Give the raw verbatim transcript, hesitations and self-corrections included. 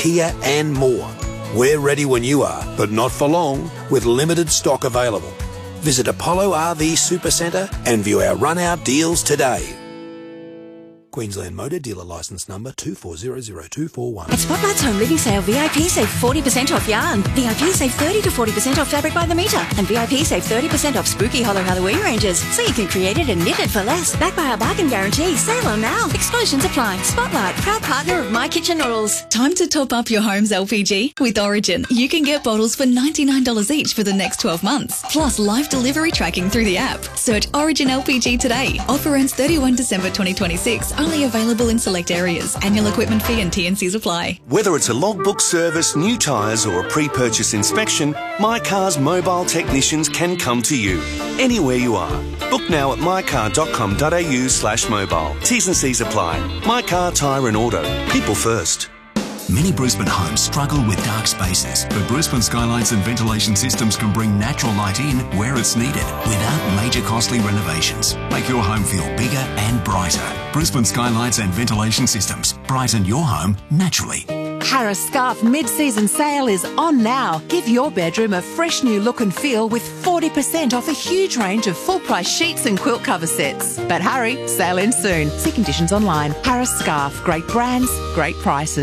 Kia and more. We're ready when you are, but not for long, with limited stock available. Visit Apollo R V Supercentre and view our run-out deals today. Queensland Motor Dealer Licence Number two four zero zero two four one. At Spotlight's Home Living Sale, V I P save forty percent off yarn. V I P save thirty to forty percent off fabric by the metre. And V I P save thirty percent off spooky Hollow Halloween ranges. So you can create it and knit it for less. Backed by our bargain guarantee. Sale on now. Exclusions apply. Spotlight, proud partner of My Kitchen Noodles. Time to top up your home's L P G. With Origin, you can get bottles for ninety-nine dollars each for the next twelve months. Plus live delivery tracking through the app. Search Origin L P G today. Offer ends thirty-first December twenty twenty-six. Only available in select areas. Annual equipment fee and T and Cs apply. Whether it's a logbook service, new tyres or a pre-purchase inspection, My Car's mobile technicians can come to you anywhere you are. Book now at mycar dot com dot a u slash mobile. T's and C's apply. My Car Tyre and Auto. People first. Many Brisbane homes struggle with dark spaces, but Brisbane Skylights and Ventilation Systems can bring natural light in where it's needed without major costly renovations. Make your home feel bigger and brighter. Brisbane Skylights and Ventilation Systems. Brighten your home naturally. Harris Scarf mid-season sale is on now. Give your bedroom a fresh new look and feel with forty percent off a huge range of full-price sheets and quilt cover sets. But hurry, sale ends soon. See conditions online. Harris Scarf. Great brands, great prices.